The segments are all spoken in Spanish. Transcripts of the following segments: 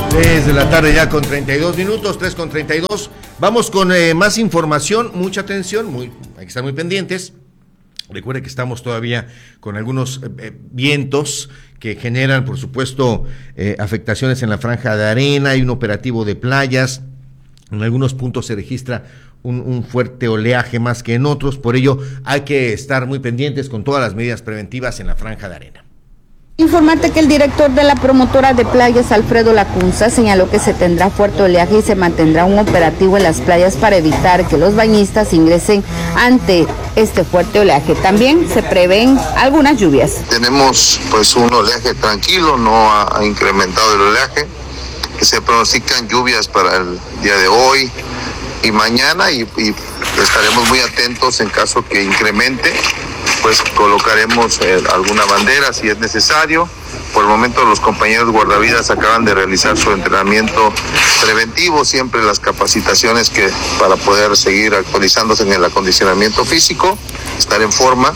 Desde la tarde ya con 32 minutos, 3:32. Vamos con más información, mucha atención, hay que estar muy pendientes. Recuerde que estamos todavía con algunos vientos que generan, por supuesto, afectaciones en la franja de arena. Hay un operativo de playas. En algunos puntos se registra un fuerte oleaje más que en otros. Por ello, hay que estar muy pendientes con todas las medidas preventivas en la franja de arena. Informarte que el director de la promotora de playas, Alfredo Lacunza, señaló que se tendrá fuerte oleaje y se mantendrá un operativo en las playas para evitar que los bañistas ingresen ante este fuerte oleaje. También se prevén algunas lluvias. Tenemos pues un oleaje tranquilo, no ha incrementado el oleaje, que se pronostican lluvias para el día de hoy y mañana y estaremos muy atentos en caso que incremente. Pues colocaremos alguna bandera si es necesario. Por el momento los compañeros guardavidas acaban de realizar su entrenamiento preventivo, siempre las capacitaciones que para poder seguir actualizándose en el acondicionamiento físico, estar en forma.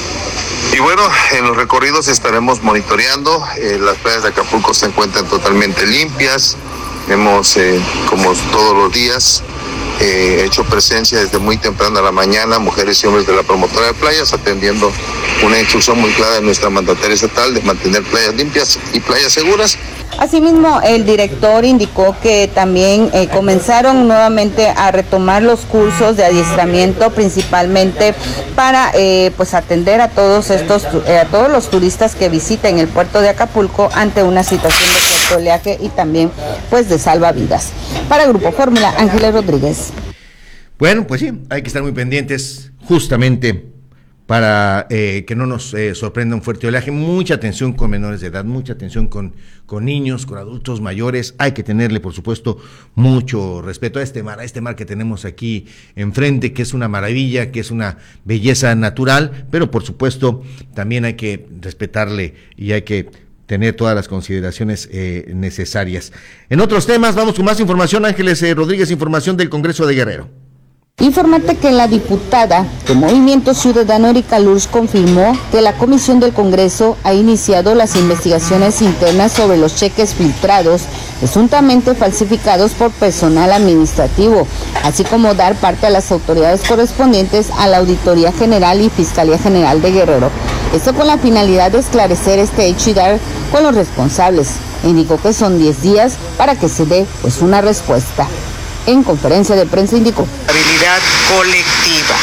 Y bueno, en los recorridos estaremos monitoreando, las playas de Acapulco se encuentran totalmente limpias, hemos como todos los días hecho presencia desde muy temprano a la mañana, mujeres y hombres de la promotora de playas, atendiendo una instrucción muy clara de nuestra mandataria estatal de mantener playas limpias y playas seguras. Asimismo, el director indicó que también comenzaron nuevamente a retomar los cursos de adiestramiento, principalmente para pues atender a todos los turistas que visiten el puerto de Acapulco ante una situación de fuerte oleaje y también pues de salvavidas. Para Grupo Fórmula, Ángeles Rodríguez. Bueno, pues sí, hay que estar muy pendientes justamente para que no nos sorprenda un fuerte oleaje. Mucha atención con menores de edad, mucha atención con niños, con adultos mayores. Hay que tenerle, por supuesto, mucho respeto a este mar que tenemos aquí enfrente, que es una maravilla, que es una belleza natural, pero por supuesto también hay que respetarle y hay que tener todas las consideraciones necesarias. En otros temas, vamos con más información. Ángeles Rodríguez, información del Congreso de Guerrero. Informarte que la diputada de Movimiento Ciudadano Erika Luz confirmó que la Comisión del Congreso ha iniciado las investigaciones internas sobre los cheques filtrados, presuntamente falsificados por personal administrativo, así como dar parte a las autoridades correspondientes a la Auditoría General y Fiscalía General de Guerrero. Esto con la finalidad de esclarecer este hecho y dar con los responsables. Indicó que son 10 días para que se dé pues una respuesta. En conferencia de prensa indicó: Habilidad colectiva.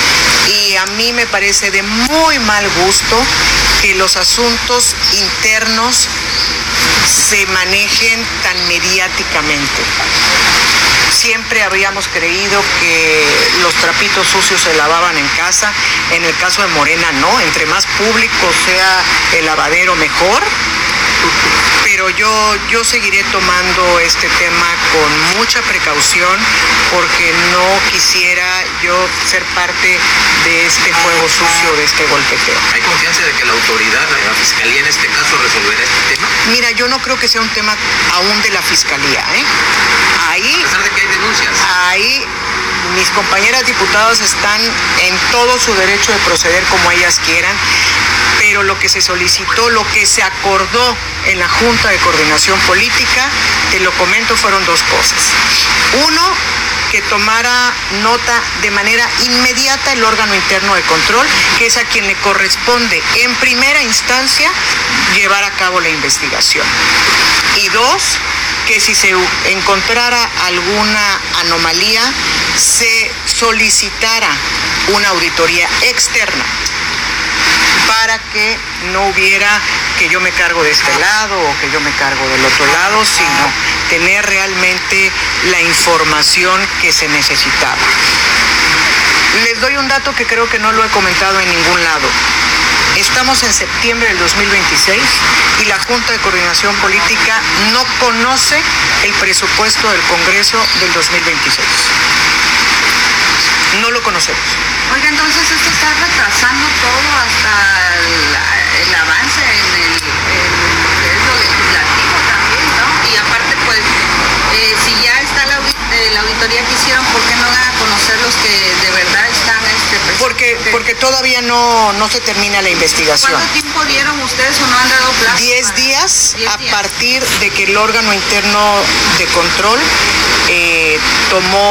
Y a mí me parece de muy mal gusto que los asuntos internos se manejen tan mediáticamente. Siempre habíamos creído que los trapitos sucios se lavaban en casa. En el caso de Morena no, entre más público sea el lavadero mejor. Pero yo seguiré tomando este tema con mucha precaución porque no quisiera yo ser parte de este juego sucio, de este golpeteo. ¿Hay confianza de que la autoridad, la Fiscalía en este caso, resolverá este tema? Mira, yo no creo que sea un tema aún de la Fiscalía, Ahí, a pesar de que hay denuncias. Ahí mis compañeras diputadas están en todo su derecho de proceder como ellas quieran, pero lo que se solicitó, lo que se acordó en la Junta de Coordinación Política, te lo comento, fueron dos cosas. Uno, que tomara nota de manera inmediata el órgano interno de control, que es a quien le corresponde en primera instancia llevar a cabo la investigación. Y dos, que si se encontrara alguna anomalía, se solicitara una auditoría externa para que no hubiera que yo me cargo de este lado o que yo me cargo del otro lado, sino tener realmente la información que se necesitaba. Les doy un dato que creo que no lo he comentado en ningún lado. Estamos en septiembre del 2026 y la Junta de Coordinación Política no conoce el presupuesto del Congreso del 2026. No lo conocemos. Oiga, entonces esto está retrasando todo hasta el avance en lo legislativo también, ¿no? Y aparte, pues, si ya está la auditoría que hicieron, ¿por qué no dan a conocer los que de verdad están porque todavía no se termina la investigación. ¿Cuánto tiempo dieron ustedes o no han dado plazo? 10 días a partir de que el órgano interno de control tomó